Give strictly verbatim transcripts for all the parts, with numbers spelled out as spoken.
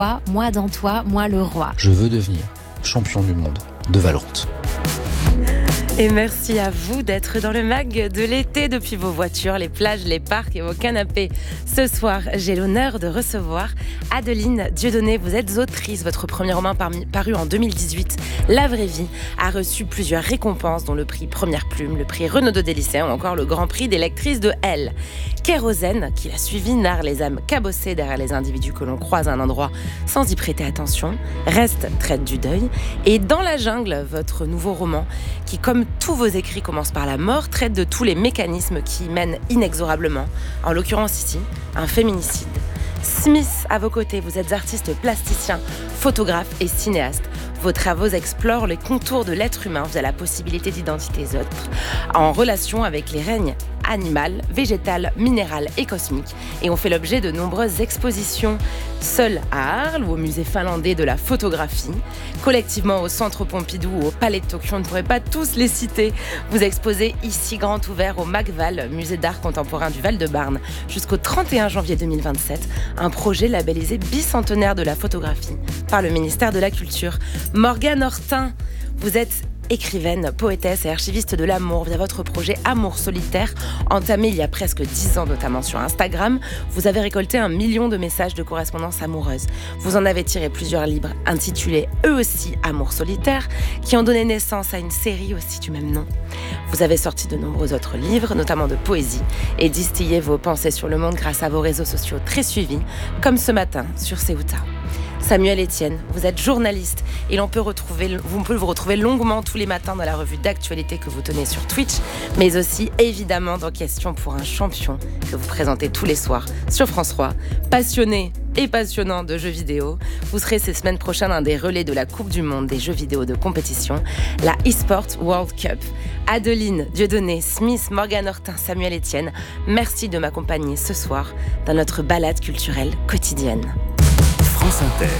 Moi dans toi, moi le roi. Je veux devenir champion du monde de Valorant. Et merci à vous d'être dans le mag de l'été depuis vos voitures, les plages, les parcs et vos canapés. Ce soir, j'ai l'honneur de recevoir Adeline Dieudonné. Vous êtes autrice. Votre premier roman parmi, paru en deux mille dix-huit, La vraie vie, a reçu plusieurs récompenses, dont le prix Première Plume, le prix Renaudot des lycéens ou encore le grand prix des lectrices de Elle. Kérosène, qui l'a suivi, narre les âmes cabossées derrière les individus que l'on croise à un endroit sans y prêter attention. Reste traite du deuil. Et Dans la jungle, votre nouveau roman, qui comme tous vos écrits commence par la mort, traite de tous les mécanismes qui y mènent inexorablement. En l'occurrence ici, un féminicide. Smith, à vos côtés, vous êtes artiste plasticien, photographe et cinéaste. Vos travaux explorent les contours de l'être humain via la possibilité d'identités autres, en relation avec les règnes animal, végétal, minéral et cosmique, et ont fait l'objet de nombreuses expositions, seul à Arles ou au musée finlandais de la photographie, collectivement au Centre Pompidou ou au Palais de Tokyo. On ne pourrait pas tous les citer. Vous exposez ici grand ouvert au MACVAL, musée d'art contemporain du Val-de-Marne, jusqu'au trente et un janvier deux mille vingt-sept, un projet labellisé bicentenaire de la photographie par le ministère de la Culture. Morgane Hortin, vous êtes écrivaine, poétesse et archiviste de l'amour via votre projet Amour solitaire, entamé il y a presque dix ans, notamment sur Instagram. Vous avez récolté un million de messages de correspondance amoureuse. Vous en avez tiré plusieurs livres intitulés eux aussi Amour solitaire, qui ont donné naissance à une série aussi du même nom. Vous avez sorti de nombreux autres livres, notamment de poésie, et distillé vos pensées sur le monde grâce à vos réseaux sociaux très suivis, comme ce matin sur Ceuta. Samuel Etienne, vous êtes journaliste et l'on peut retrouver, vous pouvez vous retrouver longuement tous les matins dans la revue d'actualité que vous tenez sur Twitch, mais aussi évidemment dans Question pour un champion que vous présentez tous les soirs sur France trois. Passionné et passionnant de jeux vidéo, vous serez ces semaines prochaines un des relais de la Coupe du Monde des jeux vidéo de compétition, la eSport World Cup. Adeline Dieudonné, Smith, Morgane Hortin, Samuel Etienne, merci de m'accompagner ce soir dans notre balade culturelle quotidienne. France Inter.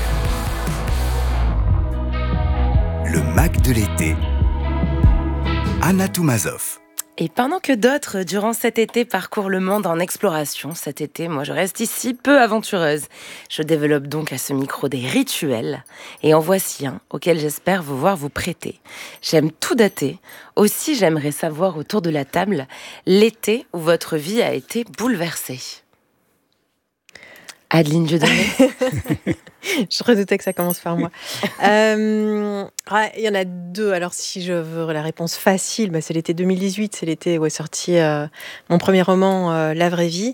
Le Mac de l'été. Anna Toumazov. Et pendant que d'autres, durant cet été, parcourent le monde en exploration, cet été, moi je reste ici peu aventureuse. Je développe donc à ce micro des rituels, et en voici un auquel j'espère vous voir vous prêter. J'aime tout dater, aussi j'aimerais savoir autour de la table l'été où votre vie a été bouleversée. Adeline Dieudonné. Je redoutais que ça commence par moi. euh, ouais, il y en a deux. Alors, si je veux la réponse facile, bah, c'est l'été deux mille dix-huit. C'est l'été où est sorti euh, mon premier roman, euh, La vraie vie.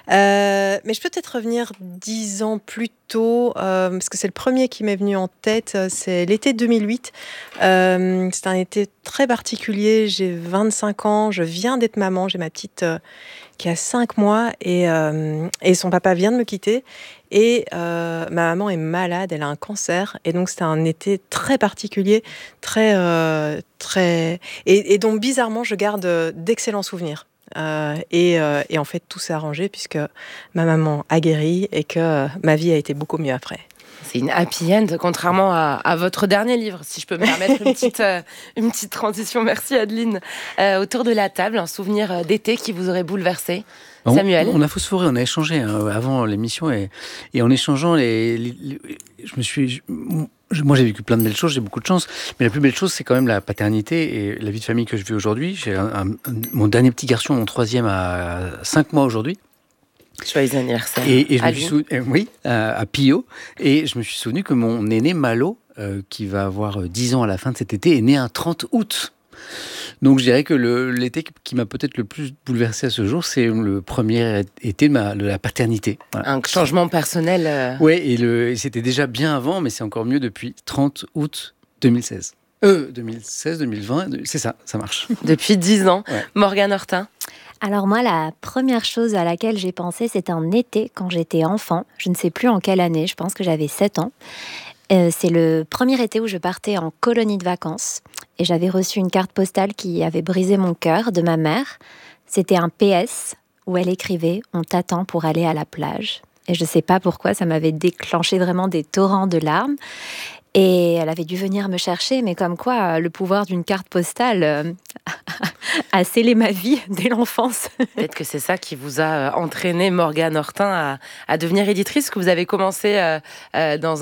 Euh, mais je peux peut-être revenir dix ans plus tôt, euh, parce que c'est le premier qui m'est venu en tête. C'est l'été deux mille huit. Euh, c'est un été très particulier. J'ai vingt-cinq ans. Je viens d'être maman. J'ai ma petite euh, qui a cinq mois et, euh, et son papa vient de me quitter. Et euh, ma maman est malade, elle a un cancer. Et donc, c'était un été très particulier, très... Euh, très... Et, et donc, bizarrement, je garde d'excellents souvenirs. Euh, et, euh, et en fait, tout s'est arrangé puisque ma maman a guéri et que euh, ma vie a été beaucoup mieux après. C'est une happy end, contrairement à, à votre dernier livre, si je peux me permettre une petite, euh, une petite transition. Merci Adeline. Euh, autour de la table, un souvenir d'été qui vous aurait bouleversé. On, Samuel. On a phosphoré, on a échangé hein, avant l'émission et, et en échangeant, les, les, les, je me suis, je, moi j'ai vécu plein de belles choses, j'ai beaucoup de chance, mais la plus belle chose c'est quand même la paternité et la vie de famille que je vis aujourd'hui. J'ai un, un, mon dernier petit garçon, mon troisième, a cinq mois aujourd'hui. Joyeux anniversaire. Et, et je me suis souvenu, euh, oui, à, à Pio. Et je me suis souvenu que mon aîné Malo, euh, qui va avoir dix ans à la fin de cet été, est né un trente août. Donc je dirais que le, l'été qui m'a peut-être le plus bouleversé à ce jour, c'est le premier été de, ma, de la paternité. Voilà. Un changement personnel. Euh... Oui, et, le, et c'était déjà bien avant, mais c'est encore mieux depuis trente août deux mille seize. Euh, deux mille seize, deux mille vingt, c'est ça, ça marche. Depuis dix ans. Ouais. Morgane Hortin. Alors moi, la première chose à laquelle j'ai pensé, c'était un été quand j'étais enfant. Je ne sais plus en quelle année, je pense que j'avais sept ans. Euh, c'est le premier été où je partais en colonie de vacances. Et j'avais reçu une carte postale qui avait brisé mon cœur de ma mère. C'était un P S où elle écrivait « On t'attend pour aller à la plage ». Et je ne sais pas pourquoi, ça m'avait déclenché vraiment des torrents de larmes. Et elle avait dû venir me chercher, mais comme quoi, le pouvoir d'une carte postale euh, à sceller ma vie dès l'enfance. Peut-être que c'est ça qui vous a entraîné, Morgane Hortin, à, à devenir éditrice, que vous avez commencé euh, euh, dans